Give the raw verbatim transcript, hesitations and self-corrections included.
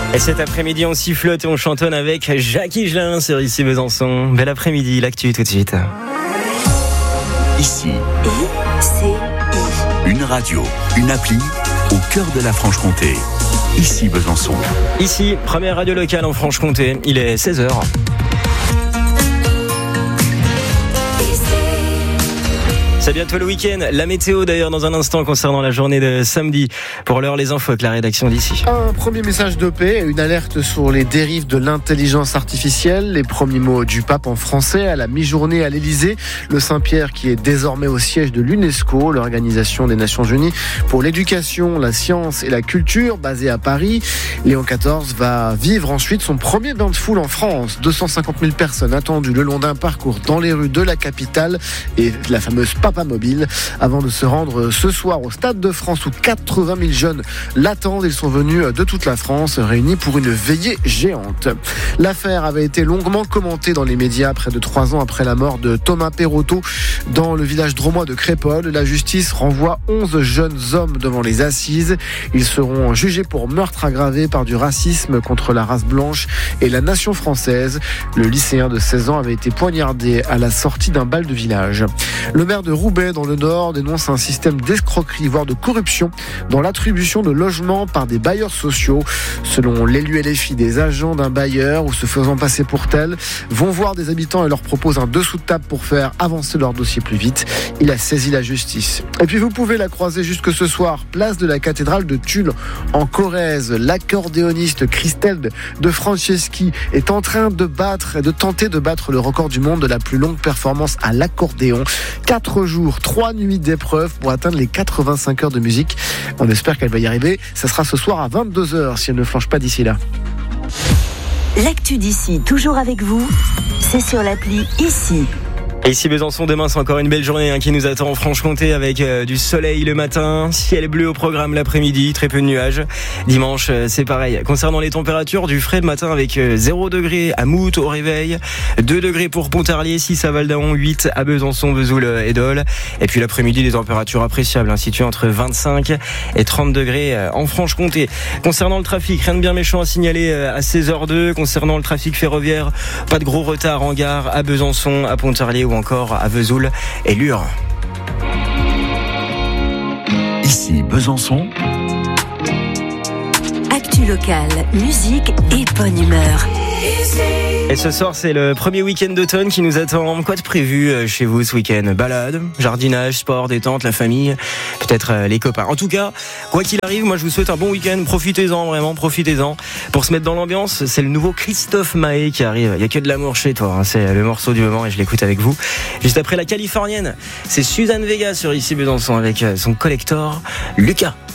Et cet après-midi, on sifflote et on chantonne avec Jacques Higelin sur Ici Besançon. Bel après-midi, l'actu tout de suite. Ici. I C I. Une radio, une appli au cœur de la Franche-Comté. Ici Besançon. Ici, première radio locale en Franche-Comté. Il est seize heures. C'est bientôt le week-end. La météo d'ailleurs dans un instant concernant la journée de samedi. Pour l'heure, les infos avec la rédaction d'Ici. Un premier message de paix, une alerte sur les dérives de l'intelligence artificielle. Les premiers mots du pape en français à la mi-journée à l'Élysée. Le Saint-Pierre qui est désormais au siège de l'UNESCO, l'Organisation des Nations Unies pour l'éducation, la science et la culture, basée à Paris. Léon quatorze va vivre ensuite son premier bain de foule en France. deux cent cinquante mille personnes attendues le long d'un parcours dans les rues de la capitale et la fameuse Papa Mobile avant de se rendre ce soir au Stade de France où quatre-vingt mille jeunes l'attendent. Ils sont venus de toute la France réunis pour une veillée géante. L'affaire avait été longuement commentée dans les médias près de trois ans après la mort de Thomas Perrotto dans le village drômois de Crépol. La justice renvoie onze jeunes hommes devant les assises. Ils seront jugés pour meurtre aggravé par du racisme contre la race blanche et la nation française. Le lycéen de seize ans avait été poignardé à la sortie d'un bal de village. Le maire de Roubaix dans le Nord dénonce un système d'escroquerie voire de corruption dans l'attribution de logements par des bailleurs sociaux. Selon l'élu L F I, des agents d'un bailleur ou se faisant passer pour tels vont voir des habitants et leur proposent un dessous de table pour faire avancer leur dossier plus vite. Il a saisi la justice. Et puis vous pouvez la croiser jusque ce soir, place de la cathédrale de Tulle en Corrèze. L'accordéoniste Christelle de Franceschi est en train de battre et de tenter de battre le record du monde de la plus longue performance à l'accordéon. Quatre jours, trois nuits d'épreuve pour atteindre les quatre-vingt-cinq heures de musique. On espère qu'elle va y arriver. Ça sera ce soir à vingt-deux heures si elle ne flanche pas d'ici là. L'actu d'ici, toujours avec vous, c'est sur l'appli Ici. Et ici Besançon, demain c'est encore une belle journée hein, qui nous attend en Franche-Comté avec euh, du soleil le matin, ciel bleu au programme l'après-midi, très peu de nuages. Dimanche euh, c'est pareil. Concernant les températures, du frais le matin avec euh, zéro degré à Mout au réveil, deux degrés pour Pontarlier, six à Val-d'Aon, huit à Besançon, Vesoul et Dole. Et puis l'après-midi des températures appréciables, hein, situées entre vingt-cinq et trente degrés euh, en Franche-Comté. Concernant le trafic, rien de bien méchant à signaler euh, à seize heures deux. Concernant le trafic ferroviaire, pas de gros retard en gare à Besançon, à Pontarlier ou encore à Vesoul et Lure. Ici Besançon. Actu locale, musique et bonne humeur. Et ce soir, c'est le premier week-end d'automne qui nous attend. Quoi de prévu chez vous ce week-end ? Balade, jardinage, sport, détente, la famille, peut-être les copains. En tout cas, quoi qu'il arrive, moi je vous souhaite un bon week-end. Profitez-en, vraiment, profitez-en. Pour se mettre dans l'ambiance, c'est le nouveau Christophe Maé qui arrive. Il n'y a que de l'amour chez toi, hein. C'est le morceau du moment et je l'écoute avec vous. Juste après la Californienne, c'est Suzanne Vega sur Ici Besançon avec son collector, Lucas.